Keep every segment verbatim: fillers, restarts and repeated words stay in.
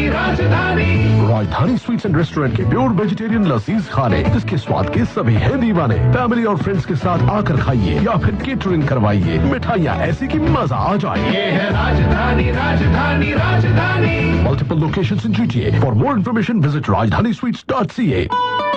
राजधानी राजधानी राजधानी स्वीट्स एंड रेस्टोरेंट के प्योर वेजिटेरियन लजीज खाने जिसके स्वाद के सभी हैं दीवाने। फैमिली और फ्रेंड्स के साथ आकर खाइए या फिर केटरिंग करवाइए। मिठाइयाँ ऐसी कि मजा आ जाए। ये है राजधानी राजधानी राजधानी। Multiple locations in G T A. For more information, visit rajdhani sweets dot c a.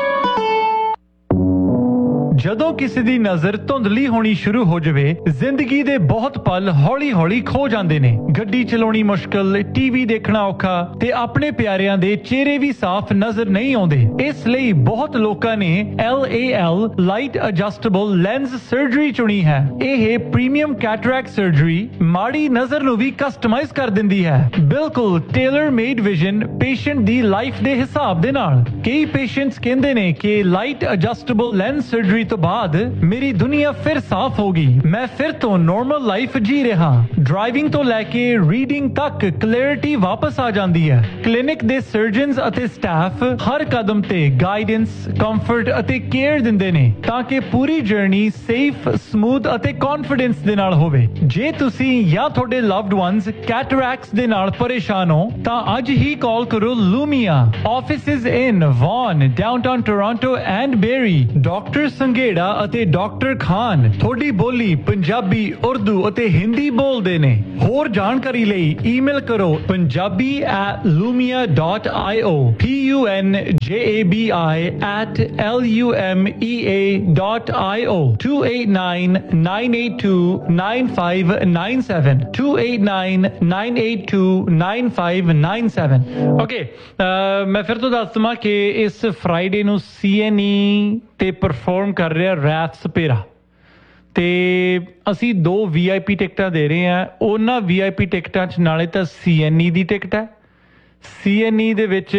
ਜਦੋਂ ਕਿਸੇ ਦੀ ਨਜ਼ਰ ਧੁੰਦਲੀ ਹੋਣੀ ਸ਼ੁਰੂ ਹੋ ਜਾਵੇ ਜ਼ਿੰਦਗੀ ਦੇ ਬਹੁਤ ਪਲ ਹੌਲੀ-ਹੌਲੀ ਖੋ ਜਾਂਦੇ ਨੇ। ਗੱਡੀ ਚਲਾਉਣੀ ਮੁਸ਼ਕਲ, ਟੀਵੀ ਦੇਖਣਾ ਔਖਾ ਤੇ ਆਪਣੇ ਪਿਆਰਿਆਂ ਦੇ ਚਿਹਰੇ ਵੀ ਸਾਫ਼ ਨਜ਼ਰ ਨਹੀਂ ਆਉਂਦੇ। ਇਸ ਲਈ ਬਹੁਤ ਲੋਕਾਂ ਨੇ L A L light adjustable lens surgery ਚੁਣੀ ਹੈ। ਇਹ ਪ੍ਰੀਮੀਅਮ ਕੈਟਰੈਕਟ ਸਰਜਰੀ ਮਾੜੀ ਨਜ਼ਰ ਨੂੰ ਵੀ ਕਸਟਮਾਈਜ਼ ਕਰ ਦਿੰਦੀ ਹੈ, ਬਿਲਕੁਲ ਟੇਲਰ ਮੇਡ ਵਿਜ਼ਨ ਪੇਸ਼ੈਂਟ ਦੀ ਲਾਈਫ ਦੇ ਹਿਸਾਬ ਦੇ ਨਾਲ। ਕਈ ਪੇਸ਼ੈਂਟਸ ਕਹਿੰਦੇ ਨੇ ਕਿ ਲਾਈਟ ਐਡਜਸਟੇਬਲ ਲੈਂਸ ਸਰਜਰੀ ਤੋਂ ਬਾਅਦ ਮੇਰੀ ਦੁਨੀਆ ਫਿਰ ਸਾਫ਼ ਹੋ ਗਈ, ਮੈਂ ਫਿਰ ਤੋਂ ਨਾਰਮਲ ਲਾਈਫ ਜੀ ਰਿਹਾ। ਡਰਾਈਵਿੰਗ ਤੋਂ ਲੈ ਕੇ ਰੀਡਿੰਗ ਤੱਕ ਕਲੈਰਿਟੀ ਵਾਪਸ ਆ ਜਾਂਦੀ ਹੈ। ਕਲੀਨਿਕ ਦੇ ਸਰਜਨਸ ਅਤੇ ਸਟਾਫ ਹਰ ਕਦਮ ਤੇ ਗਾਈਡੈਂਸ, ਕੰਫਰਟ ਅਤੇ ਕੇਅਰ ਦਿੰਦੇ ਨੇ ਤਾਂ ਕਿ ਪੂਰੀ ਜਰਨੀ ਸੇਫ, ਸਮੂਥ ਅਤੇ ਕੌਨਫੀਡੈਂਸ ਦੇ ਨਾਲ ਹੋਵੇ। ਜੇ ਤੁਸੀਂ ਜਾਂ ਤੁਹਾਡੇ ਲਵਡ ਵਨਸ ਕੈਟਰੈਕਟਸ ਦੇ ਨਾਲ ਪਰੇਸ਼ਾਨ ਹੋ ਤਾਂ ਅੱਜ ਹੀ ਕਾਲ ਕਰੋ ਲੂਮੀਆ। Offices in ਵਾਨ, downtown Toronto and berry. Doctor Sanghera ਅਤੇ ਡਾਕਟਰ ਖਾਨ ਤੁਹਾਡੀ ਬੋਲੀ ਪੰਜਾਬੀ, ਉਰਦੂ ਅਤੇ ਹਿੰਦੀ ਬੋਲਦੇ ਨੇ। ਹੋਰ ਜਾਣਕਾਰੀ ਲਈ ਈਮੇਲ ਕਰੋ punjabi at lumia dot i o, P U N J A B I at L U M E A dot I O, two eight nine nine eight two nine five nine seven, two eight nine nine eight two nine five nine seven। Okay, ਮੈਂ ਫਿਰ ਤੋਂ ਦੱਸ ਦਵਾਂ ਕਿ ਇਸ Friday ਨੂੰ ਸੀ ਐਨ ਈ ਤੇ perform ਕਰ ਰਿਹਾ ਰੈਫ ਸਪੇਰਾ ਤੇ ਅਸੀਂ ਦੋ ਵੀ ਆਈ ਪੀ ਟਿਕਟਾਂ ਦੇ ਰਹੇ ਹਾਂ। ਉਹਨਾਂ ਵੀ ਆਈ ਪੀ ਟਿਕਟਾਂ 'ਚ ਨਾਲੇ ਤਾਂ ਸੀ ਐਨ ਈ ਦੀ ਟਿਕਟ ਹੈ, ਸੀ ਐਨ ਈ ਦੇ ਵਿੱਚ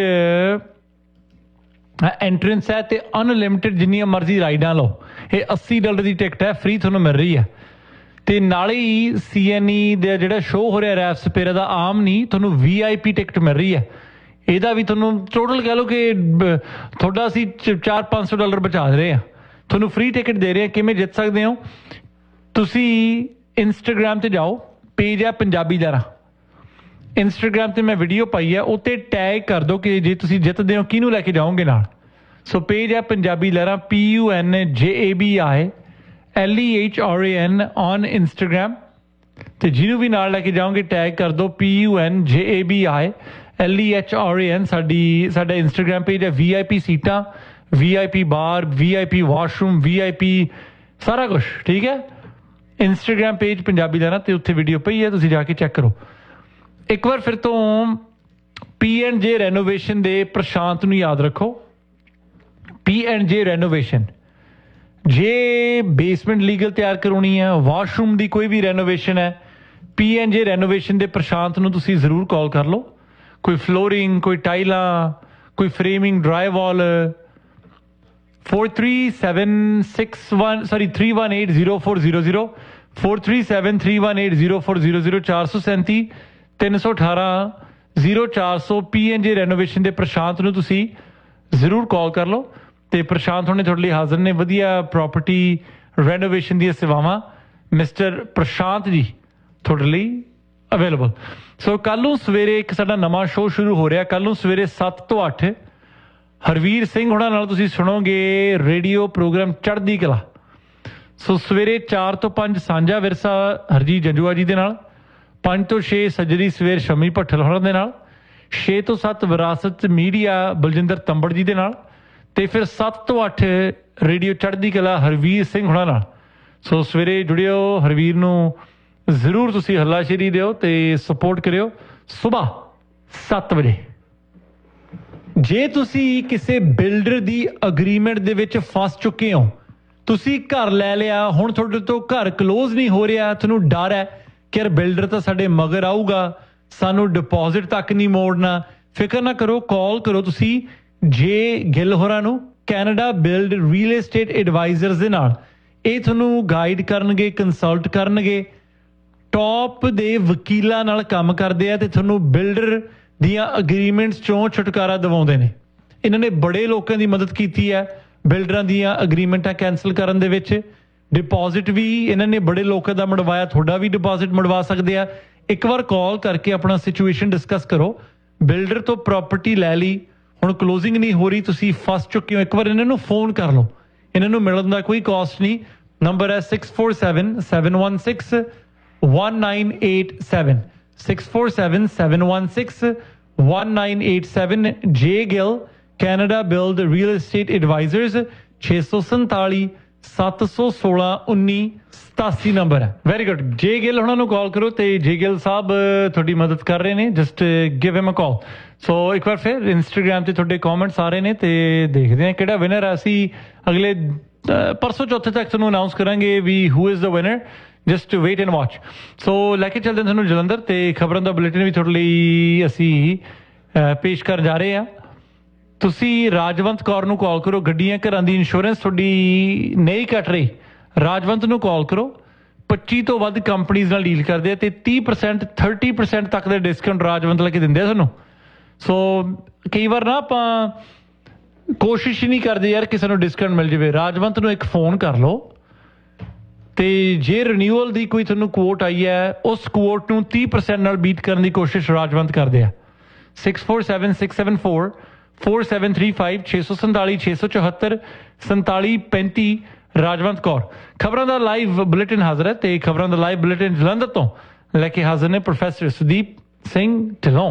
ਐਂਟਰੈਂਸ ਹੈ ਤੇ ਅਨਲਿਮਿਟਿਡ ਜਿੰਨੀਆਂ ਮਰਜ਼ੀ ਰਾਈਡਾਂ ਲਓ। ਇਹ ਅੱਸੀ ਡਾਲਰ ਦੀ ਟਿਕਟ ਹੈ, ਫ੍ਰੀ ਤੁਹਾਨੂੰ ਮਿਲ ਰਹੀ ਹੈ। ਤੇ ਨਾਲੇ ਹੀ ਸੀ ਐਨ ਈ ਦਾ ਜਿਹੜਾ ਸ਼ੋਅ ਹੋ ਰਿਹਾ ਰੈਫ ਸਪੇਰਾ ਦਾ ਆਮ ਨਹੀਂ, ਤੁਹਾਨੂੰ ਵੀ ਆਈ ਪੀ ਟਿਕਟ ਮਿਲ ਰਹੀ ਹੈ। ਇਹਦਾ ਵੀ ਤੁਹਾਨੂੰ ਟੋਟਲ ਕਹਿ ਲਓ ਕਿ ਤੁਹਾਡਾ ਅਸੀਂ ਚਾਰ ਪੰਜ ਸੌ ਡਾਲਰ ਬਚਾ ਰਹੇ ਹਾਂ, ਤੁਹਾਨੂੰ ਫ੍ਰੀ ਟਿਕਟ ਦੇ ਰਹੇ ਹਾਂ। ਕਿਵੇਂ ਜਿੱਤ ਸਕਦੇ ਹੋ? ਤੁਸੀਂ ਇੰਸਟਾਗ੍ਰਾਮ ਤੇ ਜਾਓ, ਪੇਜ ਹੈ ਪੰਜਾਬੀ ਲਹਿਰਾਂ। ਇੰਸਟਾਗ੍ਰਾਮ ਤੇ ਮੈਂ ਵੀਡੀਓ ਪਾਈ ਹੈ, ਉੱਤੇ ਟੈਗ ਕਰ ਦਿਓ ਕਿ ਜੇ ਤੁਸੀਂ ਜਿੱਤਦੇ ਹੋ ਕਿਹਨੂੰ ਲੈ ਕੇ ਜਾਓਗੇ ਨਾਲ। ਸੋ ਪੇਜ ਹੈ ਪੰਜਾਬੀ ਲਹਿਰਾਂ, P U N J A B I L E H R A N on Instagram. ਤੇ ਜਿਹਨੂੰ ਵੀ ਨਾਲ ਲੈ ਕੇ ਜਾਓਗੇ ਟੈਗ ਕਰ ਦਿਓ P U N J A B I L E H R A N। ਸਾਡੀ ਸਾਡਾ ਇੰਸਟਾਗ੍ਰਾਮ ਪੇਜ ਹੈ। ਵੀ ਆਈ ਪੀ ਸੀਟਾਂ, ਵੀ ਆਈ ਪੀ ਬਾਰ, ਵੀ ਆਈ ਪੀ ਵਾਸ਼ਰੂਮ, ਵੀ ਆਈ ਪੀ ਸਾਰਾ ਕੁਛ, ਠੀਕ ਹੈ। ਇੰਸਟਾਗ੍ਰਾਮ ਪੇਜ ਪੰਜਾਬੀ ਲਹਿਰਾਂ ਤੇ ਉੱਥੇ ਵੀਡੀਓ ਪਈ ਹੈ, ਤੁਸੀਂ ਜਾ ਕੇ ਚੈੱਕ ਕਰੋ। ਇੱਕ ਵਾਰ ਫਿਰ ਤੋਂ ਪੀ ਐਂਡ ਜੇ ਰੈਨੋਵੇਸ਼ਨ ਦੇ ਪ੍ਰਸ਼ਾਂਤ ਨੂੰ ਯਾਦ ਰੱਖੋ। ਪੀ ਐਂਡ ਜੇ ਰੈਨੋਵੇਸ਼ਨ, ਜੇ ਬੇਸਮੈਂਟ ਲੀਗਲ ਤਿਆਰ ਕਰਾਉਣੀ ਹੈ, ਵਾਸ਼ਰੂਮ ਦੀ ਕੋਈ ਵੀ ਰੈਨੋਵੇਸ਼ਨ ਹੈ, ਪੀ ਐਂਡ ਜੇ ਰੈਨੋਵੇਸ਼ਨ ਦੇ ਪ੍ਰਸ਼ਾਂਤ ਨੂੰ ਤੁਸੀਂ ਜ਼ਰੂਰ ਕਾਲ ਕਰ ਲਓ। ਕੋਈ ਫਲੋਰਿੰਗ, ਕੋਈ ਟਾਈਲਾਂ, ਕੋਈ ਫਰੇਮਿੰਗ, ਡਰਾਈ ਵਾਲ, four three seven six one sorry three one eight zero four zero zero, four three seven three one eight zero four zero zero, ਚਾਰ ਸੌ ਸੈਂਤੀ ਤਿੰਨ ਸੌ ਅਠਾਰਾਂ ਜ਼ੀਰੋ ਚਾਰ ਸੌ। ਪੀ ਐਨ ਜੇ ਰੈਨੋਵੇਸ਼ਨ ਦੇ ਪ੍ਰਸ਼ਾਂਤ ਨੂੰ ਤੁਸੀਂ ਜ਼ਰੂਰ ਕਾਲ ਕਰ ਲਓ ਤੇ ਪ੍ਰਸ਼ਾਂਤ ਹੁਣੇ ਤੁਹਾਡੇ ਲਈ ਹਾਜ਼ਰ ਨੇ। ਵਧੀਆ ਪ੍ਰਾਪਰਟੀ ਰੈਨੋਵੇਸ਼ਨ ਦੀਆਂ ਸੇਵਾਵਾਂ ਮਿਸਟਰ ਪ੍ਰਸ਼ਾਂਤ ਜੀ ਤੁਹਾਡੇ ਲਈ ਅਵੇਲੇਬਲ। ਸੋ ਕੱਲ੍ਹ ਨੂੰ ਸਵੇਰੇ ਇੱਕ ਸਾਡਾ ਨਵਾਂ ਸ਼ੋਅ ਸ਼ੁਰੂ ਹੋ ਰਿਹਾ। ਕੱਲ੍ਹ ਨੂੰ ਸਵੇਰੇ ਸੱਤ ਤੋਂ ਅੱਠ ਹਰਵੀਰ ਸਿੰਘ ਹੋਣਾ ਨਾਲ ਤੁਸੀਂ ਸੁਣੋਗੇ ਰੇਡੀਓ ਪ੍ਰੋਗਰਾਮ ਚੜ੍ਹਦੀ ਕਲਾ। ਸੋ ਸਵੇਰੇ ਚਾਰ ਤੋਂ ਪੰਜ ਸਾਂਝਾ ਵਿਰਸਾ ਹਰਜੀਤ ਜੰਜੂਆ ਜੀ ਦੇ ਨਾਲ, ਪੰਜ ਤੋਂ ਛੇ ਸੱਜਰੀ ਸਵੇਰ ਸ਼ਮੀ ਭੱਠਲ ਹੋਣਾ ਦੇ ਨਾਲ, ਛੇ ਤੋਂ ਸੱਤ ਵਿਰਾਸਤ ਮੀਡੀਆ ਬਲਜਿੰਦਰ ਤੰਬੜ ਜੀ ਦੇ ਨਾਲ, ਤੇ ਫਿਰ ਸੱਤ ਤੋਂ ਅੱਠ ਰੇਡੀਓ ਚੜ੍ਹਦੀ ਕਲਾ ਹਰਵੀਰ ਸਿੰਘ ਹੋਣਾ ਨਾਲ। ਸੋ ਸਵੇਰੇ ਜੁੜਿਓ, ਹਰਵੀਰ ਨੂੰ ਜ਼ਰੂਰ ਤੁਸੀਂ ਹੱਲਾਸ਼ੇਰੀ ਦਿਓ ਤੇ ਸਪੋਰਟ ਕਰਿਓ। ਸੁਬਾਹ ਸੱਤ ਵਜੇ ਜੇ ਤੁਸੀਂ ਕਿਸੇ ਬਿਲਡਰ ਦੀ ਅਗਰੀਮੈਂਟ ਦੇ ਵਿੱਚ ਫਸ ਚੁੱਕੇ ਹੋ, ਤੁਸੀਂ ਘਰ ਲੈ ਲਿਆ, ਹੁਣ ਤੁਹਾਡੇ ਤੋਂ ਘਰ ਕਲੋਜ਼ ਨਹੀਂ ਹੋ ਰਿਹਾ, ਤੁਹਾਨੂੰ ਡਰ ਹੈ ਕਿ ਯਾਰ ਬਿਲਡਰ ਤਾਂ ਸਾਡੇ ਮਗਰ ਆਊਗਾ, ਸਾਨੂੰ ਡਿਪੋਜ਼ਿਟ ਤੱਕ ਨਹੀਂ ਮੋੜਨਾ, ਫਿਕਰ ਨਾ ਕਰੋ, ਕਾਲ ਕਰੋ ਤੁਸੀਂ ਜੇ ਗਿੱਲ ਹੋਰਾਂ ਨੂੰ, Canada build real estate advisers ਦੇ ਨਾਲ। ਇਹ ਤੁਹਾਨੂੰ ਗਾਈਡ ਕਰਨਗੇ, ਕੰਸਲਟ ਕਰਨਗੇ, ਟੌਪ ਦੇ ਵਕੀਲਾਂ ਨਾਲ ਕੰਮ ਕਰਦੇ ਆ ਤੇ ਤੁਹਾਨੂੰ ਬਿਲਡਰ ਦੀਆਂ ਅਗਰੀਮੈਂਟਸ ਚੋਂ ਛੁਟਕਾਰਾ ਦਿਵਾਉਂਦੇ ਨੇ। ਇਹਨਾਂ ਨੇ ਬੜੇ ਲੋਕਾਂ ਦੀ ਮਦਦ ਕੀਤੀ ਹੈ ਬਿਲਡਰਾਂ ਦੀਆਂ ਅਗਰੀਮੈਂਟਾਂ ਕੈਂਸਲ ਕਰਨ ਦੇ ਵਿੱਚ। ਡਿਪੋਜ਼ਿਟ ਵੀ ਇਹਨਾਂ ਨੇ ਬੜੇ ਲੋਕਾਂ ਦਾ ਮੜਵਾਇਆ, ਤੁਹਾਡਾ ਵੀ ਡਿਪੋਜ਼ਿਟ ਮੜਵਾ ਸਕਦੇ ਆ। ਇੱਕ ਵਾਰ ਕਾਲ ਕਰਕੇ ਆਪਣਾ ਸਿਚੁਏਸ਼ਨ ਡਿਸਕਸ ਕਰੋ। ਬਿਲਡਰ ਤੋਂ ਪ੍ਰਾਪਰਟੀ ਲੈ ਲਈ, ਹੁਣ ਕਲੋਜ਼ਿੰਗ ਨਹੀਂ ਹੋ ਰਹੀ, ਤੁਸੀਂ ਫਸ ਚੁੱਕੇ ਹੋ, ਇੱਕ ਵਾਰ ਇਹਨਾਂ ਨੂੰ ਫੋਨ ਕਰ ਲਓ, ਇਹਨਾਂ ਨੂੰ ਮਿਲਣ ਦਾ ਕੋਈ ਕਾਸਟ ਨਹੀਂ। ਨੰਬਰ ਹੈ six four seven seven one six one nine eight seven six four seven seven one six one nine eight seven J Gill Canada Build Real Estate Advisors ਛੇ ਸੌ ਸੰਤਾਲੀ ਸੱਤ ਸੌ ਸੋਲਾਂ ਉੱਨੀ ਸਤਾਸੀ ਨੰਬਰ ਹੈ। ਵੈਰੀ ਗੁੱਡ, ਜੇ ਗਿੱਲ ਉਹਨਾਂ ਨੂੰ ਕਾਲ ਕਰੋ ਤੇ ਜੇ ਗਿੱਲ ਸਾਹਿਬ ਤੁਹਾਡੀ ਮਦਦ ਕਰ ਰਹੇ ਨੇ, ਜਸਟ ਗਿਵ ਹਿਮ ਅ ਕਾਲ। ਸੋ ਇੱਕ ਵਾਰ ਫਿਰ ਇੰਸਟਾਗ੍ਰਾਮ ਤੇ ਤੁਹਾਡੇ ਕਮੈਂਟਸ ਆ ਰਹੇ ਨੇ ਤੇ ਦੇਖਦੇ ਹਾਂ ਕਿਹੜਾ ਵਿਨਰ ਹੈ। ਅਸੀਂ ਅਗਲੇ ਪਰਸੋਂ ਚੌਥੇ ਤੱਕ ਤੁਹਾਨੂੰ ਅਨਾਉਂਸ ਕਰਾਂਗੇ ਵੀ who is the winner, just wait and watch. ਸੋ ਲੈ ਕੇ ਚੱਲਦੇ ਹਾਂ ਤੁਹਾਨੂੰ ਜਲੰਧਰ ਤੇ ਖਬਰਾਂ ਦਾ ਬੁਲੇਟਿਨ ਵੀ ਤੁਹਾਡੇ ਲਈ ਅਸੀਂ ਪੇਸ਼ ਕਰਨ ਜਾ ਰਹੇ ਹਾਂ। ਤੁਸੀਂ ਰਾਜਵੰਤ ਕੌਰ ਨੂੰ ਕਾਲ ਕਰੋ, ਗੱਡੀਆਂ ਘਰਾਂ ਦੀ ਇੰਸ਼ੋਰੈਂਸ ਤੁਹਾਡੀ ਨਹੀਂ ਕੱਟ ਰਹੀ, ਰਾਜਵੰਤ ਨੂੰ ਕਾਲ ਕਰੋ। ਪੱਚੀ ਤੋਂ ਵੱਧ ਕੰਪਨੀਆਂ ਨਾਲ ਡੀਲ ਕਰਦੇ ਆ ਤੇ ਤੀਹ ਪਰਸੈਂਟ ਥਰਟੀ ਪਰਸੈਂਟ ਤੱਕ ਦੇ ਡਿਸਕਾਊਂਟ ਰਾਜਵੰਤ ਲੈ ਕੇ ਦਿੰਦੇ ਆ ਤੁਹਾਨੂੰ। ਸੋ ਕਈ ਵਾਰ ਨਾ ਆਪਾਂ ਕੋਸ਼ਿਸ਼ ਹੀ ਨਹੀਂ ਕਰਦੇ ਯਾਰ ਕਿਸੇ ਨੂੰ ਡਿਸਕਾਊਂਟ ਮਿਲ ਜਾਵੇ, ਰਾਜਵੰਤ ਨੂੰ ਇੱਕ ਫੋਨ ਕਰ ਲਓ ਤੇ ਜੇ ਰਿਨਿਊਅਲ ਦੀ ਕੋਈ ਤੁਹਾਨੂੰ ਕੋਟ ਆਈ ਹੈ ਉਸ ਕੋਟ ਨੂੰ ਤੀਹ ਪਰਸੈਂਟ ਨਾਲ ਬੀਟ ਕਰਨ ਦੀ ਕੋਸ਼ਿਸ਼ ਰਾਜਵੰਤ ਕਰਦੇ ਆ। Six four seven six seven four four seven three five ਛੇ ਸੌ ਸੰਤਾਲੀ ਛੇ ਸੌ ਚੁਹੱਤਰ ਸੰਤਾਲੀ ਪੈਂਤੀ ਰਾਜਵੰਤ ਕੌਰ। ਖਬਰਾਂ ਦਾ ਲਾਈਵ ਬੁਲੇਟਿਨ ਹਾਜ਼ਰ ਹੈ ਤੇ ਖਬਰਾਂ ਦਾ ਲਾਈਵ ਬੁਲੇਟਿਨ ਜਲੰਧਰ ਤੋਂ ਲੈ ਕੇ ਹਾਜ਼ਰ ਨੇ ਪ੍ਰੋਫੈਸਰ ਸੁਦੀਪ ਸਿੰਘ ਢਿੱਲੋਂ।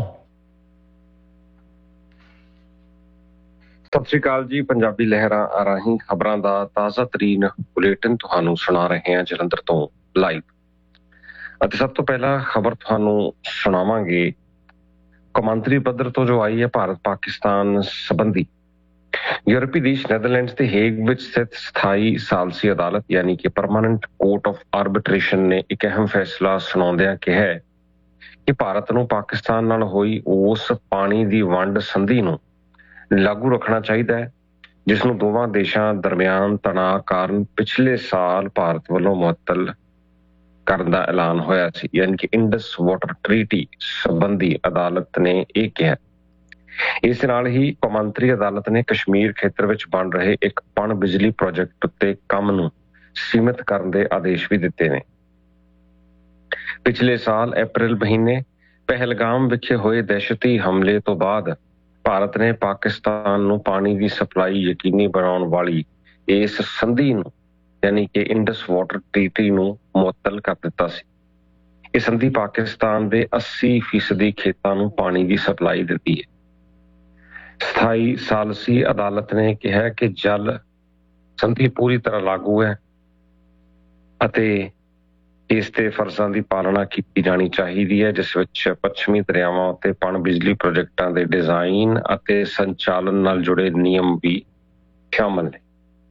ਸਤਿ ਸ਼੍ਰੀ ਅਕਾਲ ਜੀ। ਪੰਜਾਬੀ ਲਹਿਰਾਂ ਰਾਹੀਂ ਖਬਰਾਂ ਦਾ ਤਾਜ਼ਾ ਤਰੀਨ ਬੁਲੇਟਿਨ ਤੁਹਾਨੂੰ ਸੁਣਾ ਰਹੇ ਹਾਂ ਜਲੰਧਰ ਤੋਂ ਲਾਈਵ। ਅਤੇ ਸਭ ਤੋਂ ਪਹਿਲਾਂ ਖਬਰ ਤੁਹਾਨੂੰ ਸੁਣਾਵਾਂਗੇ ਕੌਮਾਂਤਰੀ ਪੱਧਰ ਤੋਂ ਜੋ ਆਈ ਹੈ ਭਾਰਤ ਪਾਕਿਸਤਾਨ ਸੰਬੰਧੀ। ਯੂਰਪੀ ਦੇਸ਼ ਨੈਦਰਲੈਂਡਸ ਤੇ ਹੇਗ ਵਿੱਚ ਸਥਿਤ ਸਥਾਈ ਸਾਲਸੀ ਅਦਾਲਤ ਯਾਨੀ ਕਿ ਪਰਮਾਨੈਂਟ ਕੋਰਟ ਆਫ ਆਰਬਿਟ੍ਰੇਸ਼ਨ ਨੇ ਇੱਕ ਅਹਿਮ ਫੈਸਲਾ ਸੁਣਾਉਂਦਿਆਂ ਕਿਹਾ ਕਿ ਭਾਰਤ ਨੂੰ ਪਾਕਿਸਤਾਨ ਨਾਲ ਹੋਈ ਉਸ ਪਾਣੀ ਦੀ ਵੰਡ ਸੰਧੀ ਨੂੰ ਲਾਗੂ ਰੱਖਣਾ ਚਾਹੀਦਾ ਹੈ ਜਿਸ ਨੂੰ ਦੋਵਾਂ ਦੇਸ਼ਾਂ ਦਰਮਿਆਨ ਤਣਾਅ ਕਾਰਨ ਪਿਛਲੇ ਸਾਲ ਭਾਰਤ ਵੱਲੋਂ ਮੁਅੱਤਲ ਕਰਨ ਦਾ ਐਲਾਨ ਹੋਇਆ ਸੀ, ਯਾਨੀ ਕਿ ਇੰਡਸ ਵਾਟਰ ਟ੍ਰੀਟੀ ਸੰਬੰਧੀ ਅਦਾਲਤ ਨੇ ਇਹ ਕਿਹਾ। ਇਸ ਨਾਲ ਹੀ ਕੌਮਾਂਤਰੀ ਅਦਾਲਤ ਨੇ ਕਸ਼ਮੀਰ ਖੇਤਰ ਵਿੱਚ ਬਣ ਰਹੇ ਇੱਕ ਪਣ ਬਿਜਲੀ ਪ੍ਰੋਜੈਕਟ ਉੱਤੇ ਕੰਮ ਨੂੰ ਸੀਮਿਤ ਕਰਨ ਦੇ ਆਦੇਸ਼ ਵੀ ਦਿੱਤੇ ਨੇ। ਪਿਛਲੇ ਸਾਲ ਅਪ੍ਰੈਲ ਮਹੀਨੇ ਪਹਿਲਗਾਮ ਵਿਖੇ ਹੋਏ ਦਹਿਸ਼ਤੀ ਹਮਲੇ ਤੋਂ ਬਾਅਦ ਭਾਰਤ ਨੇ ਪਾਕਿਸਤਾਨ ਨੂੰ ਪਾਣੀ ਦੀ ਸਪਲਾਈ ਯਕੀਨੀ ਬਣਾਉਣ ਵਾਲੀ ਇਸ ਸੰਧੀ ਨੂੰ ਯਾਨੀ ਕਿ ਇੰਡਸ ਵਾਟਰ ਟ੍ਰੀਟੀ ਨੂੰ ਮੁਅੱਤਲ ਕਰ ਦਿੱਤਾ ਸੀ। ਇਹ ਸੰਧੀ ਪਾਕਿਸਤਾਨ ਦੇ ਅੱਸੀ ਫੀਸਦੀ ਖੇਤਾਂ ਨੂੰ ਪਾਣੀ ਦੀ ਸਪਲਾਈ ਦਿੰਦੀ ਹੈ। ਸਥਾਈ ਸਾਲਸੀ ਅਦਾਲਤ ਨੇ ਕਿਹਾ ਕਿ ਜਲ ਸੰਧੀ ਪੂਰੀ ਤਰ੍ਹਾਂ ਲਾਗੂ ਹੈ ਅਤੇ ਇਸ ਤੇ ਫਰਜ਼ਾਂ ਦੀ ਪਾਲਣਾ ਕੀਤੀ ਜਾਣੀ ਚਾਹੀਦੀ ਹੈ, ਜਿਸ ਵਿੱਚ ਪੱਛਮੀ ਦਰਿਆਵਾਂ ਉੱਤੇ ਪਣ ਬਿਜਲੀ ਪ੍ਰੋਜੈਕਟਾਂ ਦੇ ਡਿਜ਼ਾਈਨ ਅਤੇ ਸੰਚਾਲਨ ਨਾਲ ਜੁੜੇ ਨਿਯਮ ਵੀ ਸ਼ਾਮਲ ਨੇ।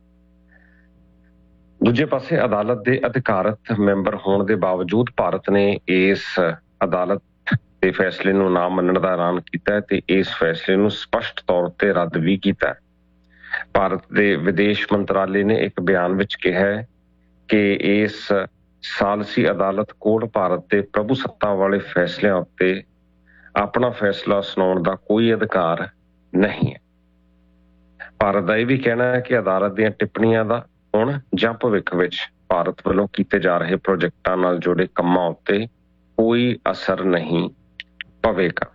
ਦੂਜੇ ਪਾਸੇ ਅਦਾਲਤ ਦੇ ਅਧਿਕਾਰਤ ਮੈਂਬਰ ਹੋਣ ਦੇ ਬਾਵਜੂਦ ਭਾਰਤ ਨੇ ਇਸ ਅਦਾਲਤ ਦੇ ਫੈਸਲੇ ਨੂੰ ਨਾ ਮੰਨਣ ਦਾ ਐਲਾਨ ਕੀਤਾ ਤੇ ਇਸ ਫੈਸਲੇ ਨੂੰ ਸਪਸ਼ਟ ਤੌਰ ਤੇ ਰੱਦ ਵੀ ਕੀਤਾ। ਭਾਰਤ ਦੇ ਵਿਦੇਸ਼ ਮੰਤਰਾਲੇ ਨੇ ਇੱਕ ਬਿਆਨ ਵਿੱਚ ਕਿਹਾ ਕਿ ਇਸ ਸਾਲਸੀ ਅਦਾਲਤ ਕੋਲ ਭਾਰਤ ਦੇ ਪ੍ਰਭੂ ਸੱਤਾ ਵਾਲੇ ਫੈਸਲਿਆਂ ਉੱਤੇ ਆਪਣਾ ਫੈਸਲਾ ਸੁਣਾਉਣ ਦਾ ਕੋਈ ਅਧਿਕਾਰ ਨਹੀਂ ਹੈ। ਭਾਰਤ ਦਾ ਇਹ ਵੀ ਕਹਿਣਾ ਹੈ ਕਿ ਅਦਾਲਤ ਦੀਆਂ ਟਿੱਪਣੀਆਂ ਦਾ ਹੁਣ ਜਾਂ ਭਵਿੱਖ ਵਿੱਚ ਭਾਰਤ ਵੱਲੋਂ ਕੀਤੇ ਜਾ ਰਹੇ ਪ੍ਰੋਜੈਕਟਾਂ ਨਾਲ ਜੁੜੇ ਕੰਮਾਂ ਉੱਤੇ ਕੋਈ ਅਸਰ ਨਹੀਂ ਪਵੇਗਾ।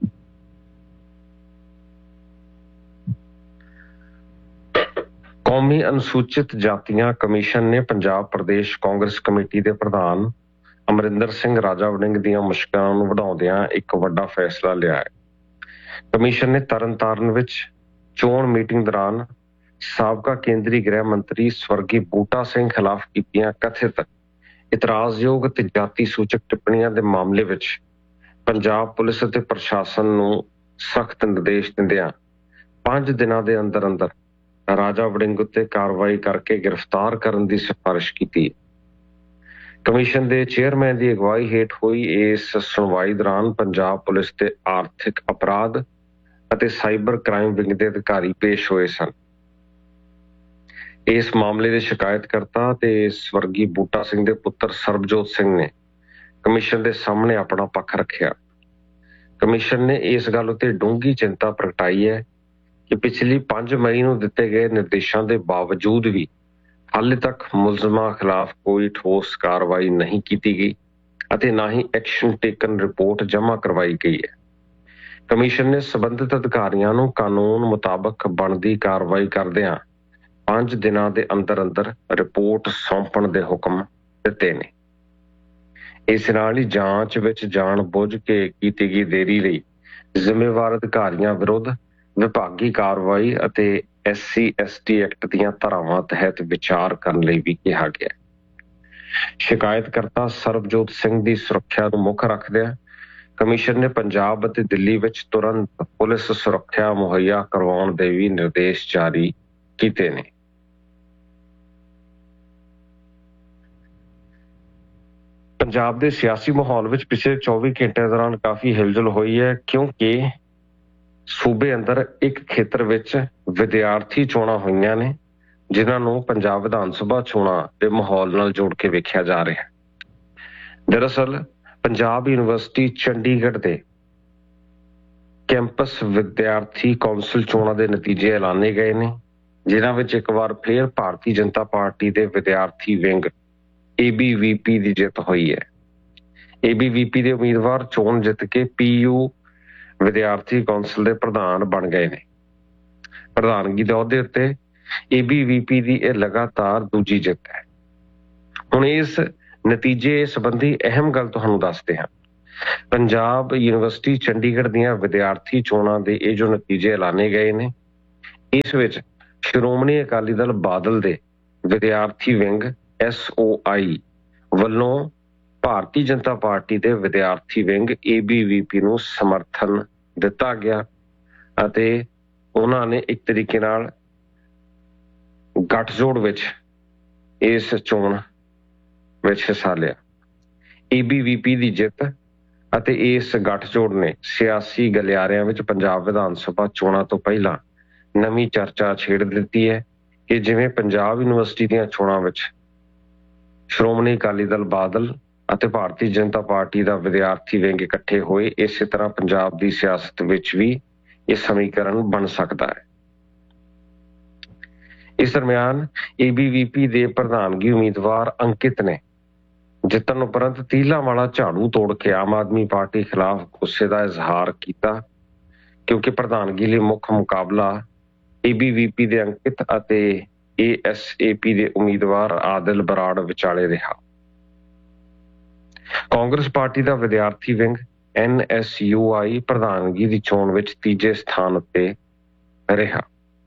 ਕੌਮੀ ਅਨੁਸੂਚਿਤ ਜਾਤੀਆਂ ਕਮਿਸ਼ਨ ਨੇ ਪੰਜਾਬ ਪ੍ਰਦੇਸ਼ ਕਾਂਗਰਸ ਕਮੇਟੀ ਦੇ ਪ੍ਰਧਾਨ ਅਮਰਿੰਦਰ ਸਿੰਘ ਰਾਜਾ ਵੜਿੰਗ ਦੀਆਂ ਮੁਸ਼ਕਲਾਂ ਨੂੰ ਵਧਾਉਂਦਿਆਂ ਇੱਕ ਵੱਡਾ ਫੈਸਲਾ ਲਿਆ ਹੈ। ਕਮਿਸ਼ਨ ਨੇ ਤਰਨਤਾਰਨ ਵਿੱਚ ਚੋਣ ਮੀਟਿੰਗ ਦੌਰਾਨ ਸਾਬਕਾ ਕੇਂਦਰੀ ਗ੍ਰਹਿ ਮੰਤਰੀ ਸਵਰਗੀ ਬੂਟਾ ਸਿੰਘ ਖਿਲਾਫ ਕੀਤੀਆਂ ਕਥਿਤ ਇਤਰਾਜ਼ਯੋਗ ਤੇ ਜਾਤੀ ਸੂਚਕ ਟਿੱਪਣੀਆਂ ਦੇ ਮਾਮਲੇ ਵਿੱਚ ਪੰਜਾਬ ਪੁਲਿਸ ਅਤੇ ਪ੍ਰਸ਼ਾਸਨ ਨੂੰ ਸਖਤ ਨਿਰਦੇਸ਼ ਦਿੰਦਿਆਂ ਪੰਜ ਦਿਨਾਂ ਦੇ ਅੰਦਰ ਅੰਦਰ ਰਾਜਾ ਵੜਿੰਗ ਉੱਤੇ ਕਾਰਵਾਈ ਕਰਕੇ ਗ੍ਰਿਫਤਾਰ ਕਰਨ ਦੀ ਸਿਫਾਰਿਸ਼ ਕੀਤੀ। ਕਮਿਸ਼ਨ ਦੇ ਚੇਅਰਮੈਨ ਦੀ ਅਗਵਾਈ ਹੇਠ ਹੋਈ ਇਸ ਸੁਣਵਾਈ ਦੌਰਾਨ ਪੰਜਾਬ ਪੁਲਿਸ ਦੇ ਆਰਥਿਕ ਅਪਰਾਧ ਅਤੇ ਸਾਈਬਰ ਕ੍ਰਾਈਮ ਵਿੰਗ ਦੇ ਅਧਿਕਾਰੀ ਪੇਸ਼ ਹੋਏ ਸਨ। ਇਸ ਮਾਮਲੇ ਦੇ ਸ਼ਿਕਾਇਤਕਰਤਾ ਤੇ ਸਵਰਗੀ ਬੂਟਾ ਸਿੰਘ ਦੇ ਪੁੱਤਰ ਸਰਬਜੋਤ ਸਿੰਘ ਨੇ ਕਮਿਸ਼ਨ ਦੇ ਸਾਹਮਣੇ ਆਪਣਾ ਪੱਖ ਰੱਖਿਆ। ਕਮਿਸ਼ਨ ਨੇ ਇਸ ਗੱਲ ਉੱਤੇ ਡੂੰਘੀ ਚਿੰਤਾ ਪ੍ਰਗਟਾਈ ਹੈ ਕਿ ਪਿਛਲੀ ਪੰਜ ਮਈ ਨੂੰ ਦਿੱਤੇ ਗਏ ਨਿਰਦੇਸ਼ਾਂ ਦੇ ਬਾਵਜੂਦ ਵੀ ਹਾਲੇ ਤੱਕ ਮੁਲਜ਼ਮਾਂ ਖਿਲਾਫ ਕੋਈ ਠੋਸ ਕਾਰਵਾਈ ਨਹੀਂ ਕੀਤੀ ਗਈ ਅਤੇ ਨਾ ਹੀ ਐਕਸ਼ਨ ਟੇਕਨ ਰਿਪੋਰਟ ਜਮ੍ਹਾਂ ਕਰਵਾਈ ਗਈ ਹੈ। ਕਮਿਸ਼ਨ ਨੇ ਸੰਬੰਧਿਤ ਅਧਿਕਾਰੀਆਂ ਨੂੰ ਕਾਨੂੰਨ ਮੁਤਾਬਕ ਬਣਦੀ ਕਾਰਵਾਈ ਕਰਦਿਆਂ ਪੰਜ ਦਿਨਾਂ ਦੇ ਅੰਦਰ ਅੰਦਰ ਰਿਪੋਰਟ ਸੌਂਪਣ ਦੇ ਹੁਕਮ ਦਿੱਤੇ ਨੇ। ਇਸ ਨਾਲ ਹੀ ਜਾਂਚ ਵਿੱਚ ਜਾਣ ਬੁੱਝ ਕੇ ਕੀਤੀ ਗਈ ਦੇਰੀ ਲਈ ਜ਼ਿੰਮੇਵਾਰ ਅਧਿਕਾਰੀਆਂ ਵਿਰੁੱਧ ਵਿਭਾਗੀ ਕਾਰਵਾਈ ਅਤੇ S C S T act ਦੀਆਂ ਧਾਰਾਵਾਂ ਤਹਿਤ ਵਿਚਾਰ ਕਰਨ ਲਈ ਵੀ ਕਿਹਾ ਗਿਆ। ਸ਼ਿਕਾਇਤਕਰਤਾ ਸਰਬਜੋਤ ਸਿੰਘ ਦੀ ਸੁਰੱਖਿਆ ਨੂੰ ਮੁੱਖ ਰੱਖਦਿਆਂ ਕਮਿਸ਼ਨ ਨੇ ਪੰਜਾਬ ਅਤੇ ਦਿੱਲੀ ਵਿੱਚ ਤੁਰੰਤ ਪੁਲਿਸ ਸੁਰੱਖਿਆ ਮੁਹੱਈਆ ਕਰਵਾਉਣ ਦੇ ਵੀ ਨਿਰਦੇਸ਼ ਜਾਰੀ ਕੀਤੇ ਨੇ। ਪੰਜਾਬ ਦੇ ਸਿਆਸੀ ਮਾਹੌਲ ਵਿੱਚ ਪਿਛਲੇ ਚੌਵੀ ਘੰਟਿਆਂ ਦੌਰਾਨ ਕਾਫੀ ਹਿਲਜੁਲ ਹੋਈ ਹੈ, ਕਿਉਂਕਿ ਸੂਬੇ ਅੰਦਰ ਇੱਕ ਖੇਤਰ ਵਿੱਚ ਵਿਦਿਆਰਥੀ ਚੋਣਾਂ ਹੋਈਆਂ ਨੇ, ਜਿਨ੍ਹਾਂ ਨੂੰ ਪੰਜਾਬ ਵਿਧਾਨ ਸਭਾ ਚੋਣਾਂ ਦੇ ਮਾਹੌਲ ਨਾਲ ਜੋੜ ਕੇ ਵੇਖਿਆ ਜਾ ਰਿਹਾ ਹੈ। ਦਰਅਸਲ ਪੰਜਾਬ ਯੂਨੀਵਰਸਿਟੀ ਚੰਡੀਗੜ੍ਹ ਦੇ ਕੈਂਪਸ ਵਿਦਿਆਰਥੀ ਕੌਂਸਲ ਚੋਣਾਂ ਦੇ ਨਤੀਜੇ ਐਲਾਨੇ ਗਏ ਨੇ, ਜਿਨ੍ਹਾਂ ਵਿੱਚ ਇੱਕ ਵਾਰ ਫਿਰ ਭਾਰਤੀ ਜਨਤਾ ਪਾਰਟੀ ਦੇ ਵਿਦਿਆਰਥੀ ਵਿੰਗ ਏ ਬੀ ਵੀ ਪੀ ਦੀ ਜਿੱਤ ਹੋਈ ਹੈ। ਏ ਬੀ ਵੀ ਪੀ ਦੇ ਉਮੀਦਵਾਰ ਚੋਣ ਜਿੱਤ ਕੇ ਪੀ ਯੂ ਵਿਦਿਆਰਥੀ ਕੌਂਸਲ ਦੇ ਪ੍ਰਧਾਨ ਬਣ ਗਏ ਨੇ। ਪ੍ਰਧਾਨਗੀ ਦੇ ਅਹੁਦੇ ਉੱਤੇ ਏ ਬੀ ਵੀ ਪੀ ਦੀ ਇਹ ਲਗਾਤਾਰ ਦੂਜੀ ਜਿੱਤ ਹੈ। ਹੁਣ ਇਸ ਨਤੀਜੇ ਸੰਬੰਧੀ ਅਹਿਮ ਗੱਲ ਤੁਹਾਨੂੰ ਦੱਸਦੇ ਹਾਂ। ਪੰਜਾਬ ਯੂਨੀਵਰਸਿਟੀ ਚੰਡੀਗੜ੍ਹ ਦੀਆਂ ਵਿਦਿਆਰਥੀ ਚੋਣਾਂ ਦੇ ਇਹ ਜੋ ਨਤੀਜੇ ਐਲਾਨੇ ਗਏ ਨੇ, ਇਸ ਵਿੱਚ ਸ਼੍ਰੋਮਣੀ ਅਕਾਲੀ ਦਲ ਬਾਦਲ ਦੇ ਵਿਦਿਆਰਥੀ ਵਿੰਗ ਐਸ ਓ ਆਈ ਵੱਲੋਂ ਭਾਰਤੀ ਜਨਤਾ ਪਾਰਟੀ ਦੇ ਵਿਦਿਆਰਥੀ ਵਿੰਗ ਏ ਬੀ ਵੀ ਪੀ ਨੂੰ ਸਮਰਥਨ ਦਿੱਤਾ ਗਿਆ ਅਤੇ ਉਹਨਾਂ ਨੇ ਇੱਕ ਤਰੀਕੇ ਨਾਲ ਗੱਠਜੋੜ ਵਿੱਚ ਇਸ ਚੋਣ ਵਿੱਚ ਹਿੱਸਾ ਲਿਆ। ਏ ਬੀ ਵੀ ਪੀ ਦੀ ਜਿੱਤ ਅਤੇ ਇਸ ਗੱਠਜੋੜ ਨੇ ਸਿਆਸੀ ਗਲਿਆਰਿਆਂ ਵਿੱਚ ਪੰਜਾਬ ਵਿਧਾਨ ਸਭਾ ਚੋਣਾਂ ਤੋਂ ਪਹਿਲਾਂ ਨਵੀਂ ਚਰਚਾ ਛੇੜ ਦਿੱਤੀ ਹੈ ਕਿ ਜਿਵੇਂ ਪੰਜਾਬ ਯੂਨੀਵਰਸਿਟੀ ਦੀਆਂ ਚੋਣਾਂ ਵਿੱਚ ਸ਼੍ਰੋਮਣੀ ਅਕਾਲੀ ਦਲ ਬਾਦਲ ਅਤੇ ਭਾਰਤੀ ਜਨਤਾ ਪਾਰਟੀ ਦਾ ਵਿਦਿਆਰਥੀ ਵਿੰਗ ਇਕੱਠੇ ਹੋਏ, ਇਸੇ ਤਰ੍ਹਾਂ ਪੰਜਾਬ ਦੀ ਸਿਆਸਤ ਵਿੱਚ ਵੀ ਇਹ ਸਮੀਕਰਨ ਬਣ ਸਕਦਾ ਹੈ। ਇਸ ਦਰਮਿਆਨ ਏ ਬੀ ਵੀ ਪੀ ਦੇ ਪ੍ਰਧਾਨਗੀ ਉਮੀਦਵਾਰ ਅੰਕਿਤ ਨੇ ਜਿੱਤਣ ਉਪਰੰਤ ਤੀਲਾਂ ਵਾਲਾ ਝਾੜੂ ਤੋੜ ਕੇ ਆਮ ਆਦਮੀ ਪਾਰਟੀ ਖਿਲਾਫ ਗੁੱਸੇ ਦਾ ਇਜ਼ਹਾਰ ਕੀਤਾ, ਕਿਉਂਕਿ ਪ੍ਰਧਾਨਗੀ ਲਈ ਮੁੱਖ ਮੁਕਾਬਲਾ ਏ ਬੀ ਵੀ ਪੀ ਦੇ ਅੰਕਿਤ ਅਤੇ ਏ ਐਸ ਏ ਪੀ ਦੇ ਉਮੀਦਵਾਰ ਆਦਿਲ ਬਰਾੜ ਵਿਚਾਲੇ ਰਿਹਾ। ਕਾਂਗਰਸ ਪਾਰਟੀ ਦਾ ਵਿਦਿਆਰਥੀ ਵਿੰਗ ਐਨ ਐਸ ਯੂ ਆਈ ਪ੍ਰਧਾਨਗੀ ਦੀ ਚੋਣ ਵਿੱਚ ਤੀਜੇ ਸਥਾਨ ਉੱਤੇ ਰਿਹਾ,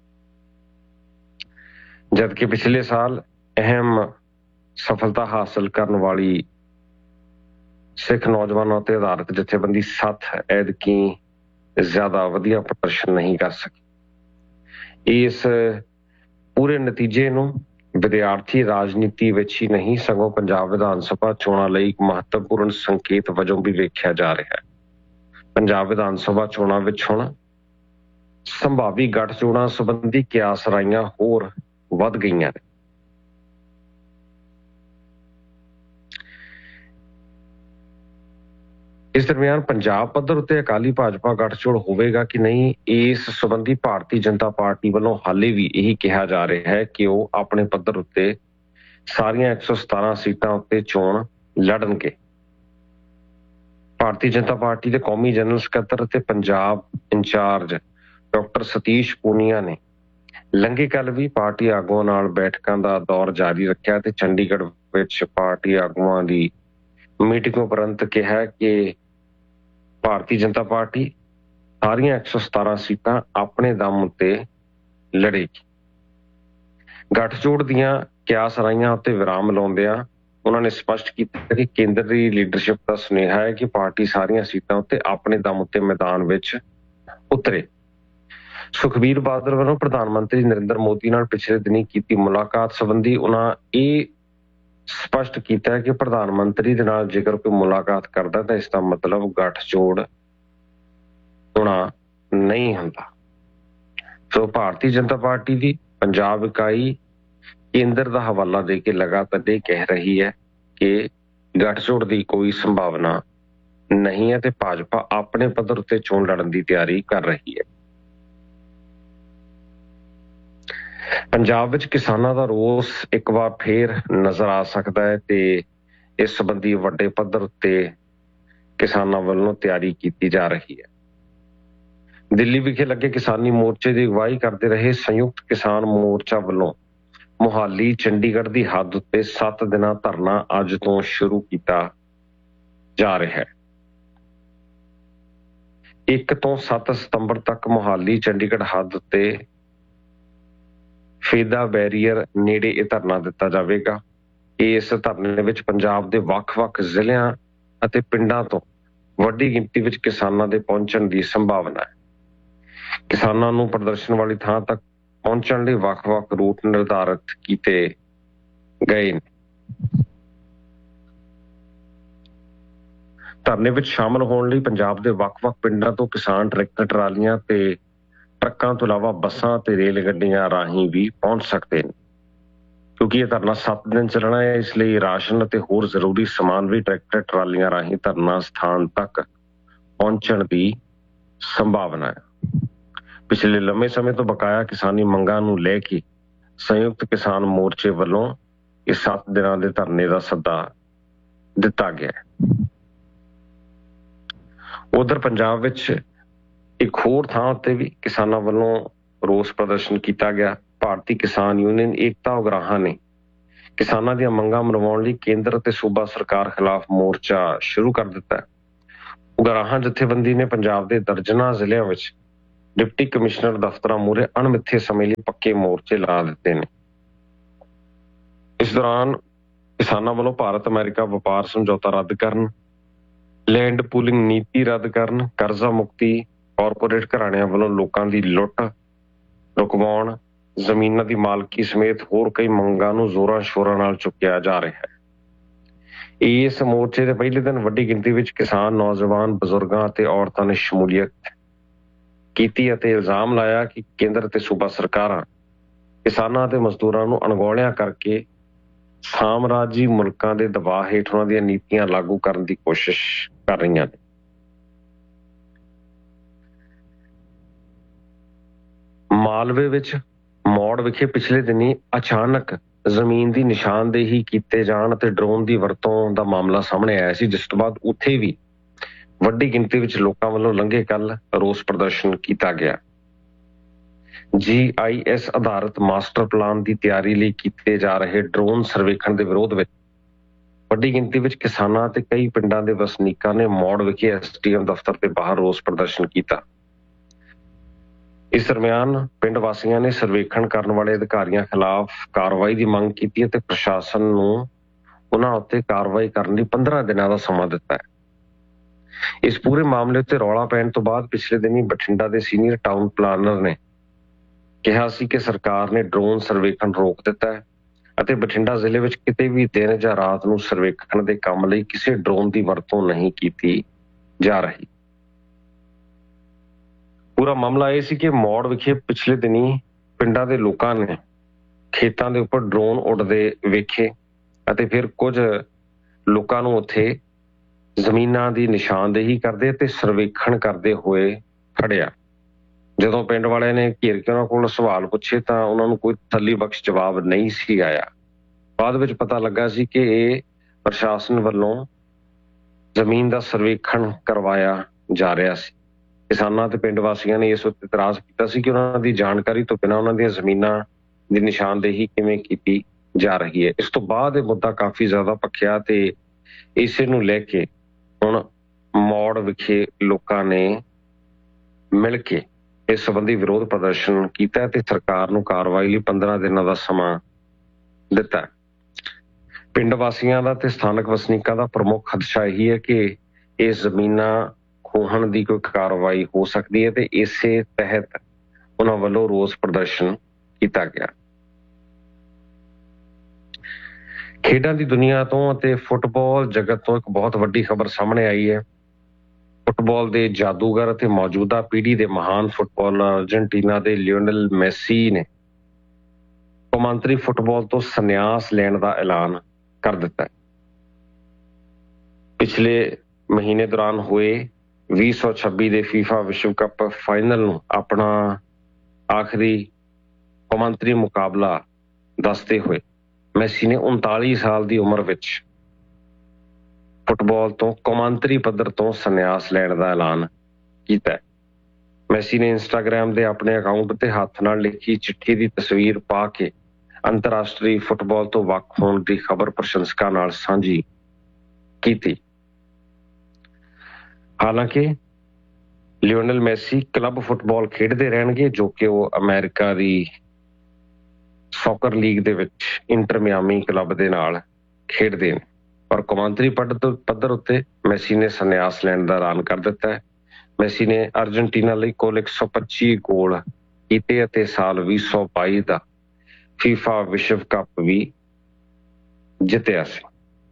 ਜਦਕਿ ਪਿਛਲੇ ਸਾਲ ਅਹਿਮ ਸਫਲਤਾ ਹਾਸਲ ਕਰਨ ਵਾਲੀ ਸਿੱਖ ਨੌਜਵਾਨਾਂ ਉੱਤੇ ਆਧਾਰਿਤ ਜਥੇਬੰਦੀ ਸੱਥ ਐਤਕੀ ਜ਼ਿਆਦਾ ਵਧੀਆ ਪ੍ਰਦਰਸ਼ਨ ਨਹੀਂ ਕਰ ਸਕੀ। ਇਸ ਪੂਰੇ ਨਤੀਜੇ ਨੂੰ ਵਿਦਿਆਰਥੀ ਰਾਜਨੀਤੀ ਵਿੱਚ ਹੀ ਨਹੀਂ ਸਗੋਂ ਪੰਜਾਬ ਵਿਧਾਨ ਸਭਾ ਚੋਣਾਂ ਲਈ ਇੱਕ ਮਹੱਤਵਪੂਰਨ ਸੰਕੇਤ ਵਜੋਂ ਵੀ ਵੇਖਿਆ ਜਾ ਰਿਹਾ ਹੈ। ਪੰਜਾਬ ਵਿਧਾਨ ਸਭਾ ਚੋਣਾਂ ਵਿੱਚ ਹੁਣ ਸੰਭਾਵੀ ਗੱਠਜੋੜਾਂ ਸੰਬੰਧੀ ਕਿਆਸ ਰਾਈਆਂ ਹੋਰ ਵੱਧ ਗਈਆਂ ਨੇ। ਇਸ ਦਰਮਿਆਨ ਪੰਜਾਬ ਪੱਧਰ ਉੱਤੇ ਅਕਾਲੀ ਭਾਜਪਾ ਗੱਠਜੋੜ ਹੋਵੇਗਾ ਕਿ ਨਹੀਂ, ਇਸ ਸੰਬੰਧੀ ਭਾਰਤੀ ਜਨਤਾ ਪਾਰਟੀ ਵੱਲੋਂ ਹਾਲੇ ਵੀ ਇਹੀ ਕਿਹਾ ਜਾ ਰਿਹਾ ਹੈ ਕਿ ਉਹ ਆਪਣੇ ਪੱਧਰ ਉੱਤੇ ਸਾਰੀਆਂ ਇੱਕ ਸੌ ਸਤਾਰਾਂ ਸੀਟਾਂ ਉੱਤੇ ਚੋਣ ਲੜਨਗੇ। ਭਾਰਤੀ ਜਨਤਾ ਪਾਰਟੀ ਦੇ ਕੌਮੀ ਜਨਰਲ ਸਕੱਤਰ ਅਤੇ ਪੰਜਾਬ ਇੰਚਾਰਜ ਡਾਕਟਰ ਸਤੀਸ਼ ਪੂਨੀਆ ਨੇ ਲੰਘੇ ਕੱਲ ਵੀ ਪਾਰਟੀ ਆਗੂਆਂ ਨਾਲ ਬੈਠਕਾਂ ਦਾ ਦੌਰ ਜਾਰੀ ਰੱਖਿਆ ਤੇ ਚੰਡੀਗੜ੍ਹ ਵਿੱਚ ਪਾਰਟੀ ਆਗੂਆਂ ਦੀ ਮੀਟਿੰਗ ਉਪਰੰਤ ਕਿਹਾ ਕਿ ਭਾਰਤੀ ਜਨਤਾ ਪਾਰਟੀ ਸਾਰੀਆਂ ਇੱਕ ਸੌ ਸਤਾਰਾਂ ਸੀਟਾਂ ਆਪਣੇ ਦਮ ਉੱਤੇ ਲੜੇਗੀ। ਗੱਠਜੋੜ ਦੀਆਂ ਕਿਆਸ ਰਾਈਆਂ ਉੱਤੇ ਵਿਰਾਮ ਲਾਉਂਦਿਆਂ ਉਹਨਾਂ ਨੇ ਸਪਸ਼ਟ ਕੀਤਾ ਕਿ ਕੇਂਦਰ ਦੀ ਲੀਡਰਸ਼ਿਪ ਦਾ ਸੁਨੇਹਾ ਹੈ ਕਿ ਪਾਰਟੀ ਸਾਰੀਆਂ ਸੀਟਾਂ ਉੱਤੇ ਆਪਣੇ ਦਮ ਉੱਤੇ ਮੈਦਾਨ ਵਿੱਚ ਉਤਰੇ। ਸੁਖਬੀਰ ਬਾਦਲ ਵੱਲੋਂ ਪ੍ਰਧਾਨ ਮੰਤਰੀ ਨਰਿੰਦਰ ਮੋਦੀ ਨਾਲ ਪਿਛਲੇ ਦਿਨੀ ਕੀਤੀ ਮੁਲਾਕਾਤ ਸੰਬੰਧੀ ਉਹਨਾਂ ਇਹ ਸਪਸ਼ਟ ਕੀਤਾ ਹੈ ਕਿ ਪ੍ਰਧਾਨ ਮੰਤਰੀ ਦੇ ਨਾਲ ਜੇਕਰ ਕੋਈ ਮੁਲਾਕਾਤ ਕਰਦਾ ਤਾਂ ਇਸ ਦਾ ਮਤਲਬ ਗੱਠਜੋੜ ਹੋਣਾ ਨਹੀਂ ਹੁੰਦਾ। ਸੋ ਭਾਰਤੀ ਜਨਤਾ ਪਾਰਟੀ ਦੀ ਪੰਜਾਬ ਇਕਾਈ ਕੇਂਦਰ ਦਾ ਹਵਾਲਾ ਦੇ ਕੇ ਲਗਾਤਾਰ ਇਹ ਕਹਿ ਰਹੀ ਹੈ ਕਿ ਗੱਠਜੋੜ ਦੀ ਕੋਈ ਸੰਭਾਵਨਾ ਨਹੀਂ ਹੈ ਤੇ ਭਾਜਪਾ ਆਪਣੇ ਪੱਧਰ ਉੱਤੇ ਚੋਣ ਲੜਨ ਦੀ ਤਿਆਰੀ ਕਰ ਰਹੀ ਹੈ। ਪੰਜਾਬ ਵਿੱਚ ਕਿਸਾਨਾਂ ਦਾ ਰੋਸ ਇੱਕ ਵਾਰ ਫੇਰ ਨਜ਼ਰ ਆ ਸਕਦਾ ਹੈ ਤੇ ਇਸ ਸੰਬੰਧੀ ਵੱਡੇ ਪੱਧਰ ਉੱਤੇ ਕਿਸਾਨਾਂ ਵੱਲੋਂ ਤਿਆਰੀ ਕੀਤੀ ਜਾ ਰਹੀ ਹੈ। ਦਿੱਲੀ ਵਿਖੇ ਲੱਗੇ ਕਿਸਾਨੀ ਮੋਰਚੇ ਦੀ ਅਗਵਾਈ ਕਰਦੇ ਰਹੇ ਸੰਯੁਕਤ ਕਿਸਾਨ ਮੋਰਚਾ ਵੱਲੋਂ ਮੁਹਾਲੀ ਚੰਡੀਗੜ੍ਹ ਦੀ ਹੱਦ ਉੱਤੇ ਸੱਤ ਦਿਨਾਂ ਧਰਨਾ ਅੱਜ ਤੋਂ ਸ਼ੁਰੂ ਕੀਤਾ ਜਾ ਰਿਹਾ ਹੈ। ਇੱਕ ਤੋਂ ਸੱਤ ਸਤੰਬਰ ਤੱਕ ਮੁਹਾਲੀ ਚੰਡੀਗੜ੍ਹ ਹੱਦ ਉੱਤੇ ਫੇਦਾ ਬੈਰੀਅਰ ਨੇੜੇ ਇਹ ਧਰਨਾ ਦਿੱਤਾ ਜਾਵੇਗਾ। ਇਸ ਧਰਨੇ ਵਿੱਚ ਪੰਜਾਬ ਦੇ ਵੱਖ-ਵੱਖ ਜ਼ਿਲ੍ਹਿਆਂ ਅਤੇ ਪਿੰਡਾਂ ਤੋਂ ਵੱਡੀ ਗਿਣਤੀ ਵਿੱਚ ਕਿਸਾਨਾਂ ਦੇ ਪਹੁੰਚਣ ਦੀ ਸੰਭਾਵਨਾ ਹੈ। ਕਿਸਾਨਾਂ ਨੂੰ ਪ੍ਰਦਰਸ਼ਨ ਵਾਲੀ ਥਾਂ ਤੱਕ ਪਹੁੰਚਣ ਲਈ ਵੱਖ-ਵੱਖ ਰੂਟ ਨਿਰਧਾਰਿਤ ਕੀਤੇ ਗਏ ਨੇ। ਧਰਨੇ ਵਿੱਚ ਸ਼ਾਮਲ ਹੋਣ ਲਈ ਪੰਜਾਬ ਦੇ ਵੱਖ-ਵੱਖ ਪਿੰਡਾਂ ਤੋਂ ਕਿਸਾਨ ਟਰੈਕਟਰ ਟਰਾਲੀਆਂ ਤੇ ਟਰੱਕਾਂ ਤੋਂ ਇਲਾਵਾ ਬੱਸਾਂ ਤੇ ਰੇਲ ਗੱਡੀਆਂ ਰਾਹੀਂ ਵੀ ਪਹੁੰਚ ਸਕਦੇ ਨੇ। ਕਿਉਂਕਿ ਇਹ ਧਰਨਾ ਸੱਤ ਦਿਨ ਚੱਲਣਾ ਹੈ, ਇਸ ਲਈ ਰਾਸ਼ਨ ਅਤੇ ਹੋਰ ਜ਼ਰੂਰੀ ਸਮਾਨ ਵੀ ਟਰੈਕਟਰ ਟਰਾਲੀਆਂ ਰਾਹੀਂ ਧਰਨਾ ਸਥਾਨ ਤੱਕ ਪਹੁੰਚਣ ਦੀ ਸੰਭਾਵਨਾ ਹੈ। ਪਿਛਲੇ ਲੰਮੇ ਸਮੇਂ ਤੋਂ ਬਕਾਇਆ ਕਿਸਾਨੀ ਮੰਗਾਂ ਨੂੰ ਲੈ ਕੇ ਸੰਯੁਕਤ ਕਿਸਾਨ ਮੋਰਚੇ ਵੱਲੋਂ ਇਹ ਸੱਤ ਦਿਨਾਂ ਦੇ ਧਰਨੇ ਦਾ ਸੱਦਾ ਦਿੱਤਾ ਗਿਆ ਹੈ। ਉਧਰ ਪੰਜਾਬ ਵਿੱਚ ਇੱਕ ਹੋਰ ਥਾਂ ਉੱਤੇ ਵੀ ਕਿਸਾਨਾਂ ਵੱਲੋਂ ਰੋਸ ਪ੍ਰਦਰਸ਼ਨ ਕੀਤਾ ਗਿਆ। ਭਾਰਤੀ ਕਿਸਾਨ ਯੂਨੀਅਨ ਏਕਤਾ ਉਗਰਾਹਾਂ ਨੇ ਕਿਸਾਨਾਂ ਦੀਆਂ ਮੰਗਾਂ ਮਨਵਾਉਣ ਲਈ ਕੇਂਦਰ ਅਤੇ ਸੂਬਾ ਸਰਕਾਰ ਖਿਲਾਫ ਮੋਰਚਾ ਸ਼ੁਰੂ ਕਰ ਦਿੱਤਾ ਹੈ। ਉਗਰਾਹਾਂ ਜਥੇਬੰਦੀ ਨੇ ਪੰਜਾਬ ਦੇ ਦਰਜਨਾਂ ਜ਼ਿਲ੍ਹਿਆਂ ਵਿੱਚ ਡਿਪਟੀ ਕਮਿਸ਼ਨਰ ਦਫ਼ਤਰਾਂ ਮੂਹਰੇ ਅਣਮਿੱਥੇ ਸਮੇਂ ਲਈ ਪੱਕੇ ਮੋਰਚੇ ਲਾ ਦਿੱਤੇ ਨੇ। ਇਸ ਦੌਰਾਨ ਕਿਸਾਨਾਂ ਵੱਲੋਂ ਭਾਰਤ ਅਮਰੀਕਾ ਵਪਾਰ ਸਮਝੌਤਾ ਰੱਦ ਕਰਨ, ਲੈਂਡ ਪੂਲਿੰਗ ਨੀਤੀ ਰੱਦ ਕਰਨ, ਕਰਜ਼ਾ ਮੁਕਤੀ, ਕਾਰਪੋਰੇਟ ਘਰਾਣਿਆਂ ਵੱਲੋਂ ਲੋਕਾਂ ਦੀ ਲੁੱਟ ਰੁਕਵਾਉਣ, ਜ਼ਮੀਨਾਂ ਦੀ ਮਾਲਕੀ ਸਮੇਤ ਹੋਰ ਕਈ ਮੰਗਾਂ ਨੂੰ ਜ਼ੋਰਾਂ ਸ਼ੋਰਾਂ ਨਾਲ ਚੁੱਕਿਆ ਜਾ ਰਿਹਾ ਹੈ। ਇਸ ਮੋਰਚੇ ਦੇ ਪਹਿਲੇ ਦਿਨ ਵੱਡੀ ਗਿਣਤੀ ਵਿੱਚ ਕਿਸਾਨ, ਨੌਜਵਾਨ, ਬਜ਼ੁਰਗਾਂ ਅਤੇ ਔਰਤਾਂ ਨੇ ਸ਼ਮੂਲੀਅਤ ਕੀਤੀ ਅਤੇ ਇਲਜ਼ਾਮ ਲਾਇਆ ਕਿ ਕੇਂਦਰ ਅਤੇ ਸੂਬਾ ਸਰਕਾਰਾਂ ਕਿਸਾਨਾਂ ਅਤੇ ਮਜ਼ਦੂਰਾਂ ਨੂੰ ਅਣਗੌਲਿਆਂ ਕਰਕੇ ਸਾਮਰਾਜੀ ਮੁਲਕਾਂ ਦੇ ਦਬਾਅ ਹੇਠ ਉਹਨਾਂ ਦੀਆਂ ਨੀਤੀਆਂ ਲਾਗੂ ਕਰਨ ਦੀ ਕੋਸ਼ਿਸ਼ ਕਰ ਰਹੀਆਂ ਨੇ। ਮਾਲਵੇ ਵਿੱਚ ਮੌੜ ਵਿਖੇ ਪਿਛਲੇ ਦਿਨੀ ਅਚਾਨਕ ਜ਼ਮੀਨ ਦੀ ਨਿਸ਼ਾਨਦੇਹੀ ਕੀਤੇ ਜਾਣ ਅਤੇ ਡਰੋਨ ਦੀ ਵਰਤੋਂ ਦਾ ਮਾਮਲਾ ਸਾਹਮਣੇ ਆਇਆ ਸੀ, ਜਿਸ ਤੋਂ ਬਾਅਦ ਉੱਥੇ ਵੀ ਵੱਡੀ ਗਿਣਤੀ ਵਿੱਚ ਲੋਕਾਂ ਵੱਲੋਂ ਲੰਘੇ ਕੱਲ ਰੋਸ ਪ੍ਰਦਰਸ਼ਨ ਕੀਤਾ ਗਿਆ। ਜੀ ਆਈ ਐਸ ਆਧਾਰਿਤ ਮਾਸਟਰ ਪਲਾਨ ਦੀ ਤਿਆਰੀ ਲਈ ਕੀਤੇ ਜਾ ਰਹੇ ਡਰੋਨ ਸਰਵੇਖਣ ਦੇ ਵਿਰੋਧ ਵਿੱਚ ਵੱਡੀ ਗਿਣਤੀ ਵਿੱਚ ਕਿਸਾਨਾਂ ਅਤੇ ਕਈ ਪਿੰਡਾਂ ਦੇ ਵਸਨੀਕਾਂ ਨੇ ਮੌੜ ਵਿਖੇ ਐਸ ਡੀ ਐਮ ਦਫ਼ਤਰ ਦੇ ਬਾਹਰ ਰੋਸ ਪ੍ਰਦਰਸ਼ਨ ਕੀਤਾ। ਇਸ ਦਰਮਿਆਨ ਪਿੰਡ ਵਾਸੀਆਂ ਨੇ ਸਰਵੇਖਣ ਕਰਨ ਵਾਲੇ ਅਧਿਕਾਰੀਆਂ ਖਿਲਾਫ ਕਾਰਵਾਈ ਦੀ ਮੰਗ ਕੀਤੀ ਅਤੇ ਪ੍ਰਸ਼ਾਸਨ ਨੂੰ ਉਹਨਾਂ ਉੱਤੇ ਕਾਰਵਾਈ ਕਰਨ ਲਈ ਪੰਦਰਾਂ ਦਿਨਾਂ ਦਾ ਸਮਾਂ ਦਿੱਤਾ ਹੈ। ਇਸ ਪੂਰੇ ਮਾਮਲੇ ਉੱਤੇ ਰੌਲਾ ਪੈਣ ਤੋਂ ਬਾਅਦ ਪਿਛਲੇ ਦਿਨੀ ਬਠਿੰਡਾ ਦੇ ਸੀਨੀਅਰ ਟਾਊਨ ਪਲਾਨਰ ਨੇ ਕਿਹਾ ਸੀ ਕਿ ਸਰਕਾਰ ਨੇ ਡਰੋਨ ਸਰਵੇਖਣ ਰੋਕ ਦਿੱਤਾ ਹੈ ਅਤੇ ਬਠਿੰਡਾ ਜ਼ਿਲ੍ਹੇ ਵਿੱਚ ਕਿਤੇ ਵੀ ਦਿਨ ਜਾਂ ਰਾਤ ਨੂੰ ਸਰਵੇਖਣ ਦੇ ਕੰਮ ਲਈ ਕਿਸੇ ਡਰੋਨ ਦੀ ਵਰਤੋਂ ਨਹੀਂ ਕੀਤੀ ਜਾ ਰਹੀ। ਪੂਰਾ ਮਾਮਲਾ ਇਹ ਸੀ ਕਿ ਮੌੜ ਵਿਖੇ ਪਿਛਲੇ ਦਿਨੀ ਪਿੰਡਾਂ ਦੇ ਲੋਕਾਂ ਨੇ ਖੇਤਾਂ ਦੇ ਉੱਪਰ ਡਰੋਨ ਉੱਡਦੇ ਵੇਖੇ ਅਤੇ ਫਿਰ ਕੁਝ ਲੋਕਾਂ ਨੂੰ ਉੱਥੇ ਜ਼ਮੀਨਾਂ ਦੀ ਨਿਸ਼ਾਨਦੇਹੀ ਕਰਦੇ ਅਤੇ ਸਰਵੇਖਣ ਕਰਦੇ ਹੋਏ ਫੜਿਆ। ਜਦੋਂ ਪਿੰਡ ਵਾਲਿਆਂ ਨੇ ਘੇਰ ਕੇ ਉਹਨਾਂ ਕੋਲ ਸਵਾਲ ਪੁੱਛੇ ਤਾਂ ਉਹਨਾਂ ਨੂੰ ਕੋਈ ਤਸੱਲੀ ਬਖਸ਼ ਜਵਾਬ ਨਹੀਂ ਸੀ ਆਇਆ। ਬਾਅਦ ਵਿੱਚ ਪਤਾ ਲੱਗਾ ਸੀ ਕਿ ਇਹ ਪ੍ਰਸ਼ਾਸਨ ਵੱਲੋਂ ਜ਼ਮੀਨ ਦਾ ਸਰਵੇਖਣ ਕਰਵਾਇਆ ਜਾ ਰਿਹਾ ਸੀ। ਕਿਸਾਨਾਂ ਤੇ ਪਿੰਡ ਵਾਸੀਆਂ ਨੇ ਇਸ ਉੱਤੇ ਇਤਰਾਜ਼ ਕੀਤਾ ਸੀ ਕਿ ਉਹਨਾਂ ਦੀ ਜਾਣਕਾਰੀ ਤੋਂ ਬਿਨਾਂ ਉਹਨਾਂ ਦੀਆਂ ਜ਼ਮੀਨਾਂ ਦੀ ਨਿਸ਼ਾਨਦੇਹੀ ਕਿਵੇਂ ਕੀਤੀ ਜਾ ਰਹੀ ਹੈ। ਇਸ ਤੋਂ ਬਾਅਦ ਇਹ ਮੁੱਦਾ ਕਾਫੀ ਜ਼ਿਆਦਾ ਭਖਿਆ ਤੇ ਇਸੇ ਨੂੰ ਲੈ ਕੇ ਹੁਣ ਮੌੜ ਵਿਖੇ ਲੋਕਾਂ ਨੇ ਮਿਲ ਕੇ ਇਸ ਸੰਬੰਧੀ ਵਿਰੋਧ ਪ੍ਰਦਰਸ਼ਨ ਕੀਤਾ ਤੇ ਸਰਕਾਰ ਨੂੰ ਕਾਰਵਾਈ ਲਈ ਪੰਦਰਾਂ ਦਿਨਾਂ ਦਾ ਸਮਾਂ ਦਿੱਤਾ। ਪਿੰਡ ਵਾਸੀਆਂ ਦਾ ਤੇ ਸਥਾਨਕ ਵਸਨੀਕਾਂ ਦਾ ਪ੍ਰਮੁੱਖ ਖਦਸ਼ਾ ਇਹੀ ਹੈ ਕਿ ਇਸ ਜ਼ਮੀਨਾਂ ਖੋਹਣ ਦੀ ਕੋਈ ਕਾਰਵਾਈ ਹੋ ਸਕਦੀ ਹੈ ਤੇ ਇਸੇ ਤਹਿਤ ਉਹਨਾਂ ਵੱਲੋਂ ਰੋਸ ਪ੍ਰਦਰਸ਼ਨ ਕੀਤਾ ਗਿਆ। ਖੇਡਾਂ ਦੀ ਦੁਨੀਆ ਤੋਂ ਅਤੇ ਫੁੱਟਬਾਲ ਜਗਤ ਤੋਂ ਇੱਕ ਬਹੁਤ ਵੱਡੀ ਖਬਰ ਸਾਹਮਣੇ ਆਈ ਹੈ। ਫੁੱਟਬਾਲ ਦੇ ਜਾਦੂਗਰ ਅਤੇ ਮੌਜੂਦਾ ਪੀੜ੍ਹੀ ਦੇ ਮਹਾਨ ਫੁੱਟਬਾਲਰ ਅਰਜਨਟੀਨਾ ਦੇ ਲਿਓਨਲ ਮੈਸੀ ਨੇ ਕੌਮਾਂਤਰੀ ਫੁੱਟਬਾਲ ਤੋਂ ਸੰਨਿਆਸ ਲੈਣ ਦਾ ਐਲਾਨ ਕਰ ਦਿੱਤਾ ਹੈ। ਪਿਛਲੇ ਮਹੀਨੇ ਦੌਰਾਨ ਹੋਏ ਵੀਹ ਸੌ ਛੱਬੀ ਦੇ ਫੀਫਾ ਵਿਸ਼ਵ ਕੱਪ ਫਾਈਨਲ ਨੂੰ ਆਪਣਾ ਆਖਰੀ ਕੌਮਾਂਤਰੀ ਮੁਕਾਬਲਾ ਦੱਸਦੇ ਹੋਏ ਮੈਸੀ ਨੇ ਉਨਤਾਲੀ ਸਾਲ ਦੀ ਉਮਰ ਵਿੱਚ ਫੁੱਟਬਾਲ ਤੋਂ ਕੌਮਾਂਤਰੀ ਪੱਧਰ ਤੋਂ ਸੰਨਿਆਸ ਲੈਣ ਦਾ ਐਲਾਨ ਕੀਤਾ ਹੈ। ਮੈਸੀ ਨੇ ਇੰਸਟਾਗ੍ਰਾਮ ਦੇ ਆਪਣੇ ਅਕਾਊਂਟ ਤੇ ਹੱਥ ਨਾਲ ਲਿਖੀ ਚਿੱਠੀ ਦੀ ਤਸਵੀਰ ਪਾ ਕੇ ਅੰਤਰਰਾਸ਼ਟਰੀ ਫੁੱਟਬਾਲ ਤੋਂ ਵੱਖ ਹੋਣ ਦੀ ਖਬਰ ਪ੍ਰਸ਼ੰਸਕਾਂ ਨਾਲ ਸਾਂਝੀ ਕੀਤੀ। ਹਾਲਾਂਕਿ ਲਿਓਨਲ ਮੈਸੀ ਕਲੱਬ ਫੁੱਟਬਾਲ ਖੇਡਦੇ ਰਹਿਣਗੇ, ਜੋ ਕਿ ਉਹ ਅਮਰੀਕਾ ਦੀ ਸੌਕਰ ਲੀਗ ਦੇ ਵਿੱਚ ਇੰਟਰ ਮਿਆਮੀ ਕਲੱਬ ਦੇ ਨਾਲ ਖੇਡਦੇ ਨੇ। ਪਰ ਕੌਮਾਂਤਰੀ ਪੱਧਰ ਉੱਤੇ ਮੈਸੀ ਨੇ ਸੰਨਿਆਸ ਲੈਣ ਦਾ ਐਲਾਨ ਕਰ ਦਿੱਤਾ ਹੈ। ਮੈਸੀ ਨੇ ਅਰਜਨਟੀਨਾ ਲਈ ਕੁੱਲ ਇੱਕ ਸੌ ਪੱਚੀ ਗੋਲ ਕੀਤੇ ਅਤੇ ਸਾਲ ਵੀਹ ਸੌ ਬਾਈ ਦਾ ਫੀਫਾ ਵਿਸ਼ਵ ਕੱਪ ਵੀ ਜਿੱਤਿਆ ਸੀ।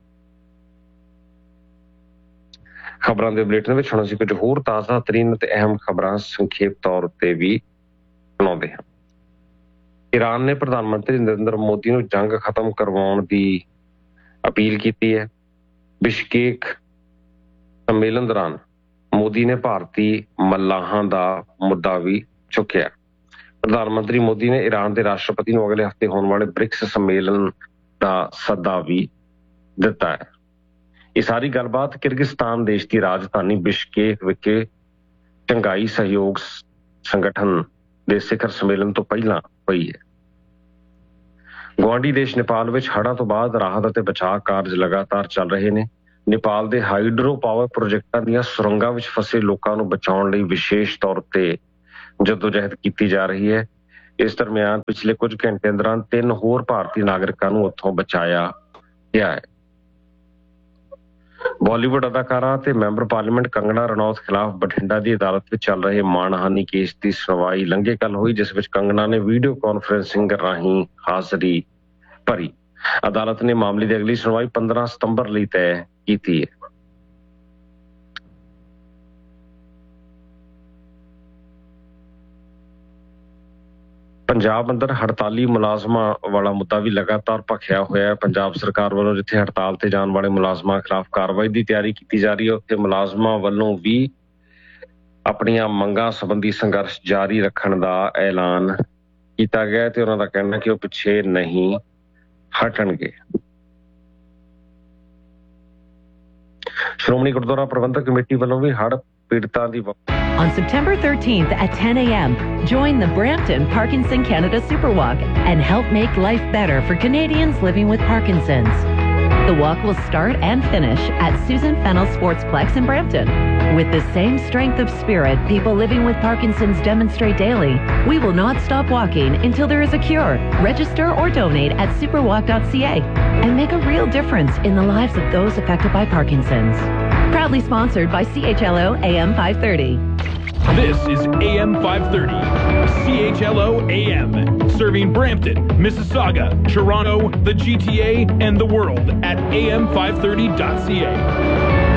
ਖਬਰਾਂ ਦੇ ਬੁਲੇਟਿਨ ਵਿੱਚ ਹੁਣ ਅਸੀਂ ਕੁਝ ਹੋਰ ਤਾਜ਼ਾ ਤਰੀਨ ਅਤੇ ਅਹਿਮ ਖਬਰਾਂ ਸੰਖੇਪ ਤੌਰ ਉੱਤੇ ਵੀ ਸੁਣਾਉਂਦੇ ਹਾਂ। ਈਰਾਨ ਨੇ ਪ੍ਰਧਾਨ ਮੰਤਰੀ ਨਰਿੰਦਰ ਮੋਦੀ ਨੂੰ ਜੰਗ ਖਤਮ ਕਰਵਾਉਣ ਦੀ ਅਪੀਲ ਕੀਤੀ ਹੈ। ਬਿਸ਼ਕੇਕ ਸੰਮੇਲਨ ਦੌਰਾਨ ਮੋਦੀ ਨੇ ਭਾਰਤੀ ਮੱਲਾਹਾਂ ਦਾ ਮੁੱਦਾ ਵੀ ਚੁੱਕਿਆ। ਪ੍ਰਧਾਨ ਮੰਤਰੀ ਮੋਦੀ ਨੇ ਈਰਾਨ ਦੇ ਰਾਸ਼ਟਰਪਤੀ ਨੂੰ ਅਗਲੇ ਹਫ਼ਤੇ ਹੋਣ ਵਾਲੇ ਬ੍ਰਿਕਸ ਸੰਮੇਲਨ ਦਾ ਸੱਦਾ ਵੀ ਦਿੱਤਾ ਹੈ। ਇਹ ਸਾਰੀ ਗੱਲਬਾਤ ਕਿਰਗਿਸਤਾਨ ਦੇਸ਼ ਦੀ ਰਾਜਧਾਨੀ ਬਿਸ਼ਕੇਕ ਵਿਖੇ ਸ਼ੰਘਾਈ ਸਹਿਯੋਗ ਸੰਗਠਨ ਦੇ ਸਿਖਰ ਸੰਮੇਲਨ ਤੋਂ ਪਹਿਲਾਂ ਹੋਈ ਹੈ। ਗੁਆਂਢੀ ਦੇਸ਼ ਨੇਪਾਲ ਵਿੱਚ ਹੜ੍ਹਾਂ ਤੋਂ ਬਾਅਦ ਰਾਹਤ ਅਤੇ ਬਚਾਅ ਕਾਰਜ ਲਗਾਤਾਰ ਚੱਲ ਰਹੇ ਨੇ। ਨੇਪਾਲ ਦੇ ਹਾਈਡਰੋ ਪਾਵਰ ਪ੍ਰੋਜੈਕਟਾਂ ਦੀਆਂ ਸੁਰੰਗਾਂ ਵਿੱਚ ਫਸੇ ਲੋਕਾਂ ਨੂੰ ਬਚਾਉਣ ਲਈ ਵਿਸ਼ੇਸ਼ ਤੌਰ ਤੇ ਜਦੋਜਹਿਦ ਕੀਤੀ ਜਾ ਰਹੀ ਹੈ। ਇਸ ਦਰਮਿਆਨ ਪਿਛਲੇ ਕੁਝ ਘੰਟਿਆਂ ਦੌਰਾਨ ਤਿੰਨ ਹੋਰ ਭਾਰਤੀ ਨਾਗਰਿਕਾਂ ਨੂੰ ਉੱਥੋਂ ਬਚਾਇਆ ਗਿਆ ਹੈ। ਬਾਲੀਵੁੱਡ ਅਦਾਕਾਰਾ ਤੇ ਮੈਂਬਰ ਪਾਰਲੀਮੈਂਟ ਕੰਗਨਾ ਰਣੌਤ ਖਿਲਾਫ ਬਠਿੰਡਾ ਦੀ ਅਦਾਲਤ ਵਿੱਚ ਚੱਲ ਰਹੇ ਮਾਣਹਾਨੀ ਕੇਸ ਦੀ ਸੁਣਵਾਈ ਲੰਘੇ ਕੱਲ ਹੋਈ, ਜਿਸ ਵਿੱਚ ਕੰਗਨਾ ਨੇ ਵੀਡੀਓ ਕਾਨਫਰੰਸਿੰਗ ਰਾਹੀਂ ਹਾਜ਼ਰੀ ਭਰੀ। ਅਦਾਲਤ ਨੇ ਮਾਮਲੇ ਦੀ ਅਗਲੀ ਸੁਣਵਾਈ ਪੰਦਰਾਂ ਸਤੰਬਰ ਲਈ ਤੈਅ ਕੀਤੀ ਹੈ। ਪੰਜਾਬ ਅੰਦਰ ਹੜਤਾਲੀ ਮੁਲਾਜ਼ਮਾਂ ਵਾਲਾ ਮੁੱਦਾ ਵੀ ਲਗਾਤਾਰ ਭਖਿਆ ਹੋਇਆ ਹੈ। ਪੰਜਾਬ ਸਰਕਾਰ ਵੱਲੋਂ ਜਿੱਥੇ ਹੜਤਾਲ ਤੇ ਜਾਣ ਵਾਲੇ ਮੁਲਾਜ਼ਮਾਂ ਖਿਲਾਫ ਕਾਰਵਾਈ ਦੀ ਤਿਆਰੀ ਕੀਤੀ ਜਾ ਰਹੀ ਹੈ, ਉੱਥੇ ਮੁਲਾਜ਼ਮਾਂ ਵੱਲੋਂ ਵੀ ਆਪਣੀਆਂ ਮੰਗਾਂ ਸੰਬੰਧੀ ਸੰਘਰਸ਼ ਜਾਰੀ ਰੱਖਣ ਦਾ ਐਲਾਨ ਕੀਤਾ ਗਿਆ ਤੇ ਉਹਨਾਂ ਦਾ ਕਹਿਣਾ ਕਿ ਉਹ ਪਿੱਛੇ ਨਹੀਂ ਹਟਣਗੇ। ਸ਼੍ਰੋਮਣੀ ਗੁਰਦੁਆਰਾ ਪ੍ਰਬੰਧਕ ਕਮੇਟੀ ਵੱਲੋਂ ਵੀ ਹੜ੍ਹ ਪੀੜਤਾਂ ਦੀ On September thirteenth at ten a.m., join the Brampton Parkinson Canada Superwalk and help make life better for Canadians living with Parkinson's. The walk will start and finish at Susan Fennell Sportsplex in Brampton. With the same strength of spirit people living with Parkinson's demonstrate daily, we will not stop walking until there is a cure. Register or donate at superwalk dot c a and make a real difference in the lives of those affected by Parkinson's. Proudly sponsored by C H L O A M five thirty. This is A M five thirty, C H L O A M, serving Brampton, Mississauga, Toronto, the G T A, and the world at A M five thirty dot c a.